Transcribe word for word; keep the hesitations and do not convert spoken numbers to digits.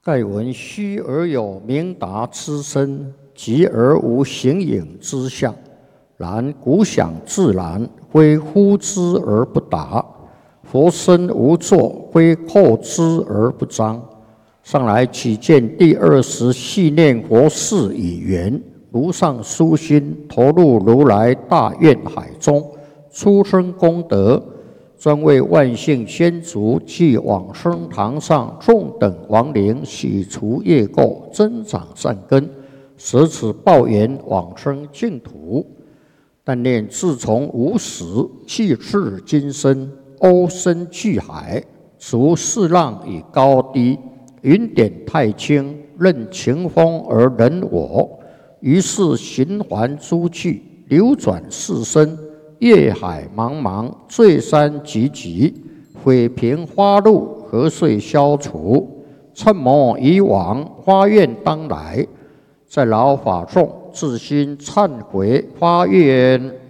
盖闻虚而有明达之身，寂而无形影之相。然古想自然，非呼之而不达；佛身无作，非后之而不彰。上来启见第二十系念佛事已圆，如上殊心投入如来大愿海中，出生功德，专为万幸先祖及往生堂上众等亡灵洗除业垢，增长善根，舍此报缘往生净土。但念自从无始，气至今生，欧身巨海，除四浪以高低，云点太轻，任情风而人我。于是循环诸趣，流转世身，业海茫茫，罪山汲汲，毁平花路，何遂消除？趁魔以往，发愿当来，在劳法众，自心忏悔发愿。